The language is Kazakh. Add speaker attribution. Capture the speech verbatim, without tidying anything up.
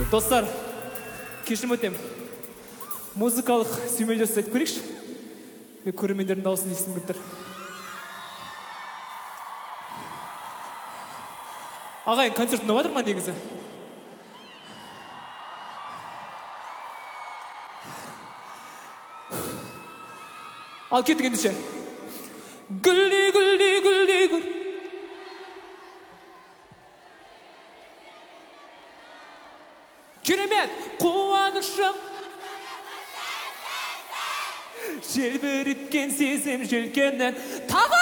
Speaker 1: Достар, кешірім өтем. Музыкалық сүймелдер айтып көрейікші. Мен көрермендердің дауысын естім білдір. Ағайын, концерт ұнап жатыр ма негізі? Ал кеттік ендеше. Гүлді, гүлді, гүлді, гүл. Керемет, қуанышым. Желбіріткен сезім желкеннен тағы